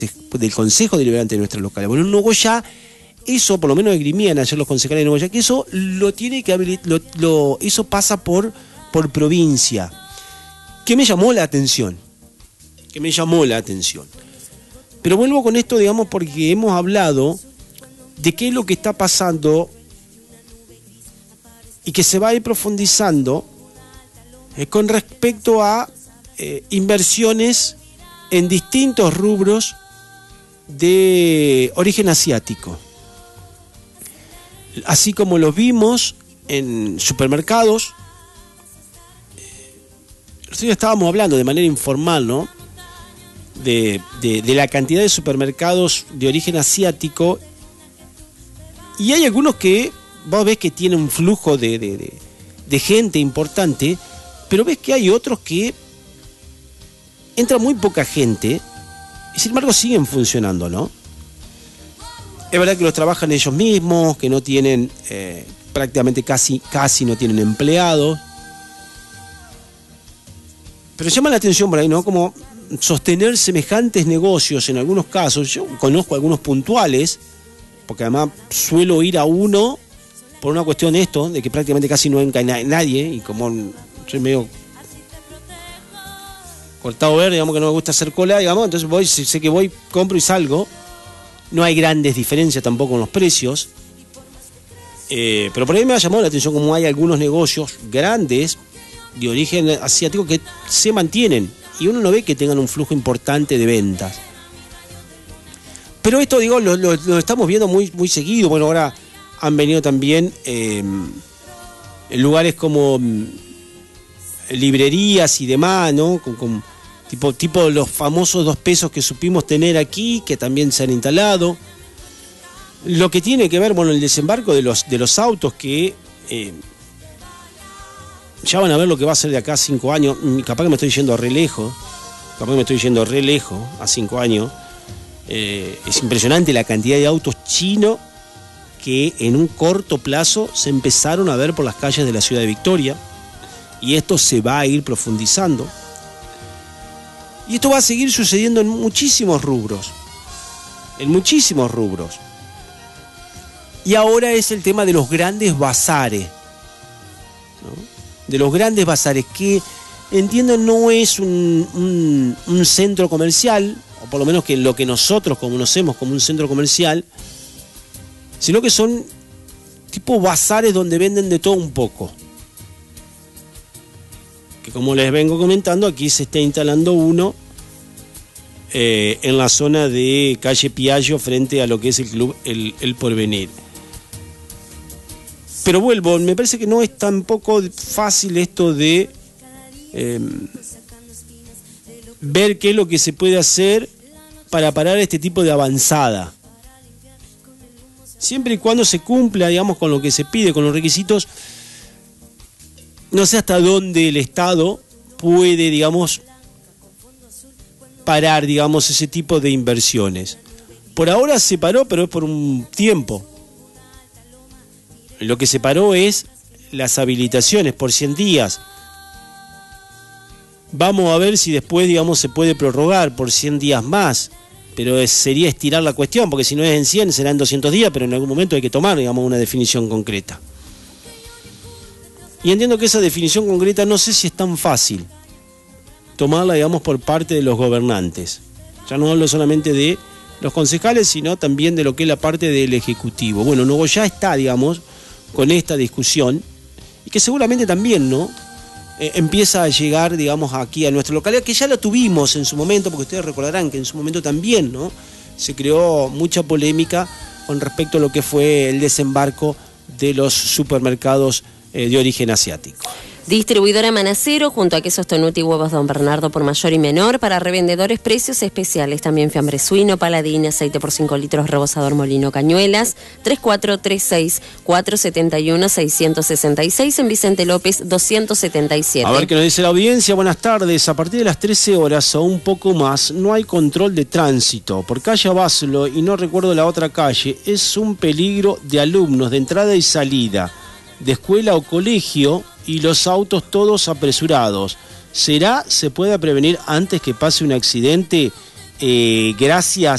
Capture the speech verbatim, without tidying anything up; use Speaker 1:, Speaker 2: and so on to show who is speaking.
Speaker 1: del Consejo Deliberante de nuestra localidad. Bueno, en Nogoyá, eso por lo menos esgrimían ayer los concejales de Nogoyá, que eso lo tiene que habilitar, lo, lo, eso pasa por, por provincia. Que me llamó la atención. Que me llamó la atención. Pero vuelvo con esto, digamos, porque hemos hablado de qué es lo que está pasando y que se va a ir profundizando eh, con respecto a eh, inversiones en distintos rubros de origen asiático. Así como lo vimos en supermercados. Nosotros estábamos hablando de manera informal, ¿no? De, de, de la cantidad de supermercados de origen asiático. Y hay algunos que vos ves que tienen un flujo de, de, de, de gente importante, pero ves que hay otros que entra muy poca gente y sin embargo siguen funcionando, ¿no? Es verdad que los trabajan ellos mismos, que no tienen, eh, prácticamente casi, casi no tienen empleados. Pero llama la atención por ahí, ¿no? Como sostener semejantes negocios en algunos casos. Yo conozco algunos puntuales, porque además suelo ir a uno por una cuestión de esto, de que prácticamente casi no entra nadie, y como soy medio cortado verde, digamos que no me gusta hacer cola, digamos, entonces voy, sé que voy, compro y salgo. No hay grandes diferencias tampoco en los precios. Eh, pero por ahí me ha llamado la atención como hay algunos negocios grandes de origen asiático que se mantienen y uno no ve que tengan un flujo importante de ventas. Pero esto, digo, lo, lo, lo estamos viendo muy, muy seguido. Bueno, ahora han venido también eh, en lugares como eh, librerías y demás, ¿no? Con, con, tipo, tipo los famosos dos pesos que supimos tener aquí, que también se han instalado. Lo que tiene que ver, bueno, el desembarco de los, de los autos que eh, ya van a ver lo que va a ser de acá a cinco años. Capaz que me estoy yendo re lejos, capaz que me estoy yendo re lejos a cinco años. Eh, es impresionante la cantidad de autos chinos que en un corto plazo se empezaron a ver por las calles de la ciudad de Victoria, y esto se va a ir profundizando. Y esto va a seguir sucediendo en muchísimos rubros, en muchísimos rubros. Y ahora es el tema de los grandes bazares, ¿no? De los grandes bazares, que entiendo no es un, un, un centro comercial, o por lo menos que lo que nosotros conocemos como un centro comercial, sino que son tipo bazares donde venden de todo un poco. Que como les vengo comentando, aquí se está instalando uno eh, en la zona de calle Piaggio, frente a lo que es el club El, el Porvenir. Pero vuelvo, me parece que no es tampoco fácil esto de eh, ver qué es lo que se puede hacer para parar este tipo de avanzada. Siempre y cuando se cumpla, digamos, con lo que se pide, con los requisitos. No sé hasta dónde el Estado puede, digamos, parar, digamos, ese tipo de inversiones. Por ahora se paró, pero es por un tiempo. Lo que se paró es las habilitaciones por cien días. Vamos a ver si después, digamos, se puede prorrogar por cien días más. Pero es, sería estirar la cuestión, porque si no es en cien, serán doscientos días, pero en algún momento hay que tomar, digamos, una definición concreta. Y entiendo que esa definición concreta no sé si es tan fácil tomarla, digamos, por parte de los gobernantes. Ya no hablo solamente de los concejales, sino también de lo que es la parte del Ejecutivo. Bueno, Nogoyá está, digamos, con esta discusión, y que seguramente también, ¿no? Eh, empieza a llegar, digamos, aquí a nuestra localidad, que ya la tuvimos en su momento, porque ustedes recordarán que en su momento también, ¿no? Se creó mucha polémica con respecto a lo que fue el desembarco de los supermercados eh, de origen asiático.
Speaker 2: Distribuidora Manacero, junto a Quesos Tonuti y Huevos Don Bernardo por mayor y menor, para revendedores precios especiales, también fiambre suino, paladín, aceite por cinco litros, rebosador Molino Cañuelas, tres cuatro tres seis, cuatro siete uno, seis seis seis en Vicente López doscientos setenta y siete.
Speaker 1: A ver qué nos dice la audiencia. Buenas tardes. A partir de las trece horas o un poco más no hay control de tránsito por calle Abaslo y no recuerdo la otra calle. Es un peligro de alumnos de entrada y salida de escuela o colegio y los autos todos apresurados. ¿Será se pueda prevenir antes que pase un accidente eh, gracias